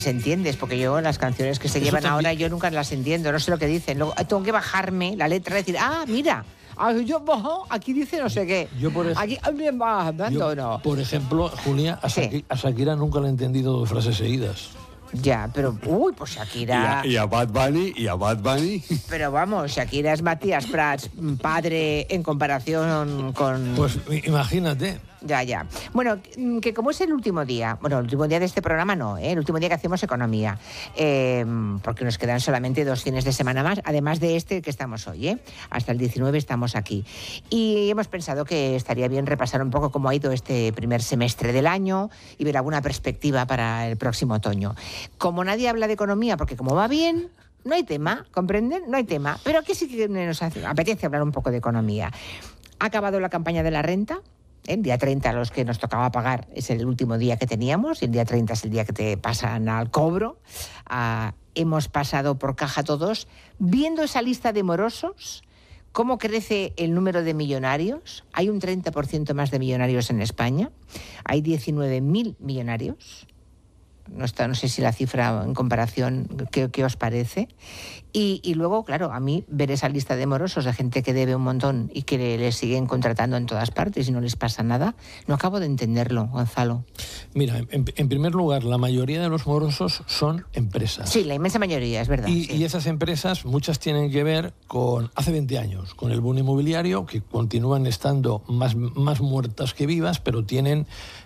entiendes, porque yo las canciones que se llevan ahora yo nunca las entiendo, no sé lo que dicen. Luego tengo que bajarme la letra y decir, mira, aquí dice no sé qué. Yo, por ejemplo, Julia, a Shakira nunca la he entendido de frases seguidas. Ya, pero, pues Shakira... Y a Bad Bunny. Pero vamos, Shakira es Matías Prats, padre en comparación con... Pues imagínate. Ya. Bueno, que como es el último día de este programa no, el último día que hacemos economía, porque nos quedan solamente 2 fines de semana más, además de este que estamos hoy, hasta el 19 estamos aquí. Y hemos pensado que estaría bien repasar un poco cómo ha ido este primer semestre del año y ver alguna perspectiva para el próximo otoño. Como nadie habla de economía, porque como va bien... No hay tema, ¿comprenden? No hay tema. Pero aquí sí que nos apetece hablar un poco de economía. Ha acabado la campaña de la renta. El día 30 los que nos tocaba pagar es el último día que teníamos y el día 30 es el día que te pasan al cobro. Hemos pasado por caja todos. Viendo esa lista de morosos, cómo crece el número de millonarios. Hay un 30% más de millonarios en España. Hay 19.000 millonarios. No sé si la cifra en comparación, ¿qué os parece? Y luego, claro, a mí ver esa lista de morosos de gente que debe un montón y que le siguen contratando en todas partes y no les pasa nada, no acabo de entenderlo, Gonzalo. Mira, en primer lugar, la mayoría de los morosos son empresas. Sí, la inmensa mayoría, es verdad. Y esas empresas, muchas tienen que ver con hace 20 años, con el boom inmobiliario, que continúan estando más muertas que vivas, pero tienen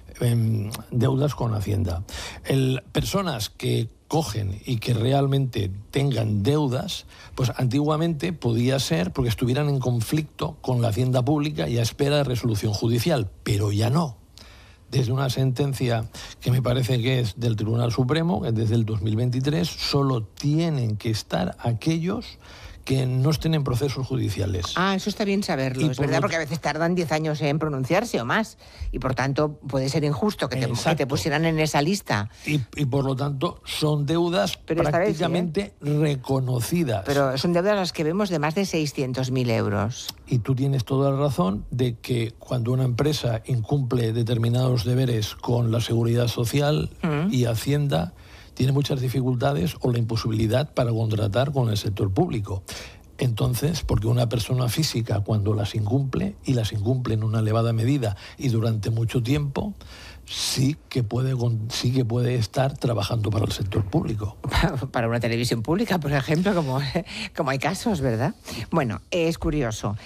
deudas con Hacienda. Personas que cogen y que realmente tengan deudas, pues antiguamente podía ser porque estuvieran en conflicto con la Hacienda Pública y a espera de resolución judicial, pero ya no. Desde una sentencia que me parece que es del Tribunal Supremo, desde el 2023, solo tienen que estar aquellos que no estén en procesos judiciales. Eso está bien saberlo, es verdad, porque a veces tardan 10 años en pronunciarse o más, y por tanto puede ser injusto que te pusieran en esa lista. Y por lo tanto son deudas prácticamente reconocidas. Pero son deudas las que vemos de más de 600.000 euros. Y tú tienes toda la razón de que cuando una empresa incumple determinados deberes con la Seguridad Social y Hacienda, tiene muchas dificultades o la imposibilidad para contratar con el sector público. Entonces, porque una persona física cuando las incumple, y las incumple en una elevada medida y durante mucho tiempo, sí que puede estar trabajando para el sector público. Para una televisión pública, por ejemplo, como hay casos, ¿verdad? Bueno, es curioso.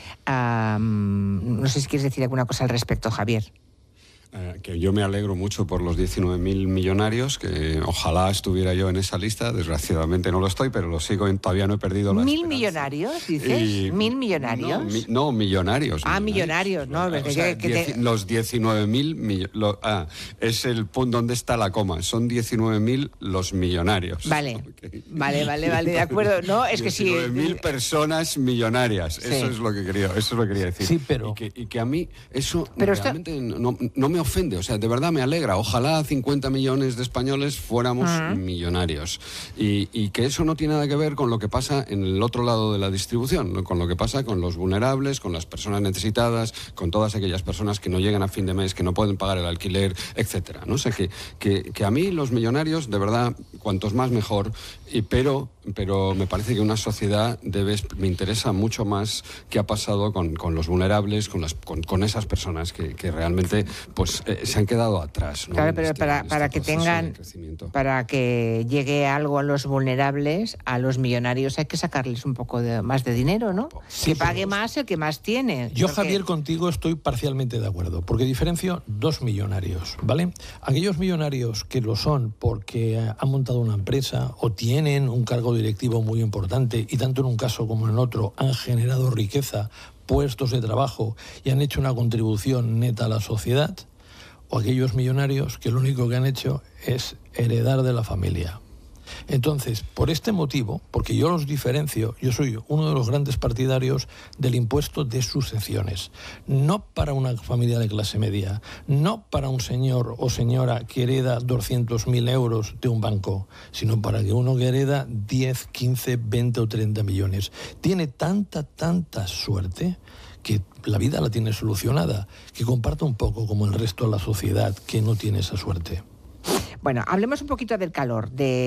No sé si quieres decir alguna cosa al respecto, Javier. Que yo me alegro mucho por los 19.000 millonarios, que ojalá estuviera yo en esa lista. Desgraciadamente no lo estoy, pero lo sigo, todavía no he perdido la esperanza. ¿1.000 millonarios, dices? ¿1.000 millonarios? No, millonarios. Millonarios, ¿no? O sea, los 19.000... es el punto donde está la coma. Son 19.000 los millonarios. Vale, de acuerdo. No, es que sí. 19.000 personas millonarias. Sí. Eso es lo que quería decir. Sí, pero... Y que a mí eso realmente no me ofende, o sea, de verdad me alegra. Ojalá 50 millones de españoles fuéramos millonarios. Y que eso no tiene nada que ver con lo que pasa en el otro lado de la distribución, ¿no? Con lo que pasa con los vulnerables, con las personas necesitadas, con todas aquellas personas que no llegan a fin de mes, que no pueden pagar el alquiler, etcétera. No sé, que a mí los millonarios, de verdad, cuantos más mejor, pero me parece que una sociedad me interesa mucho más qué ha pasado con los vulnerables, con esas personas que realmente pues se han quedado atrás, ¿no? Claro, pero para que llegue algo a los vulnerables, a los millonarios hay que sacarles un poco más de dinero, ¿no? Sí, que pague más el que más tiene. Yo, Javier, contigo estoy parcialmente de acuerdo, porque diferencio 2 millonarios, ¿vale? Aquellos millonarios que lo son porque han montado una empresa o tienen un cargo directivo muy importante y tanto en un caso como en otro han generado riqueza, puestos de trabajo y han hecho una contribución neta a la sociedad, o aquellos millonarios que lo único que han hecho es heredar de la familia. Entonces, por este motivo, porque yo los diferencio, yo soy uno de los grandes partidarios del impuesto de sucesiones. No para una familia de clase media, no para un señor o señora que hereda 200.000 euros de un banco, sino para que uno que hereda 10, 15, 20 o 30 millones. Tiene tanta suerte que la vida la tiene solucionada, que comparta un poco como el resto de la sociedad que no tiene esa suerte. Bueno, hablemos un poquito del calor,